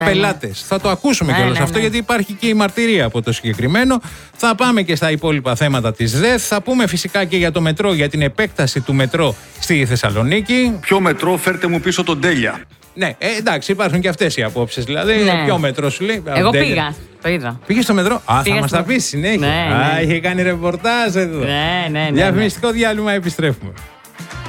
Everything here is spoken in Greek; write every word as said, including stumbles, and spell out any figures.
πελάτες. Θα το ακούσουμε ναι, κιόλας ναι, αυτό, ναι. γιατί υπάρχει και η μαρτυρία από το συγκεκριμένο. Θα πάμε και στα υπόλοιπα θέματα της ΔΕΘ. Θα πούμε φυσικά και για το μετρό, για την επέκταση του μετρό στη Θεσσαλονίκη. Ποιο μετρό, φέρτε μου πίσω τον Τέλεια. Ναι, ε, εντάξει, υπάρχουν και αυτές οι απόψεις. Δηλαδή, Ναι. ποιο μετρό σου λέει. Εγώ Τέλεια. πήγα. Το είδα. Πήγε στο μετρό. Α, Πήγα θα μας στο- τα πεις συνέχεια. Ναι, Α, ναι. είχε κάνει ρεπορτάζ εδώ. Ναι, ναι, ναι, ναι. Διαφημιστικό διάλειμμα, επιστρέφουμε.